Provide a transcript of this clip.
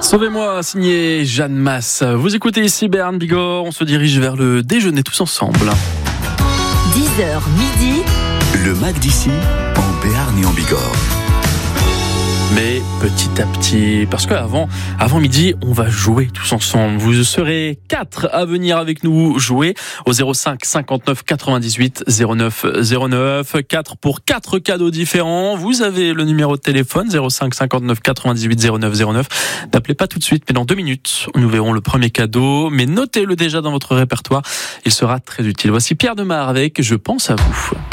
Sauvez-moi, signé Jeanne Masse. Vous écoutez ici Béarn Bigorre, on se dirige vers le déjeuner tous ensemble. 10h midi. Le MAC d'ici, en Béarn et en Bigorre. Mais petit à petit, parce qu'avant midi, on va jouer tous ensemble. Vous serez 4 à venir avec nous jouer au 05 59 98 09 09. 4 pour 4 cadeaux différents. Vous avez le numéro de téléphone 05 59 98 09 09. N'appelez pas tout de suite, mais dans 2 minutes, nous verrons le premier cadeau. Mais notez-le déjà dans votre répertoire, il sera très utile. Voici Pierre Demar avec Je pense à vous.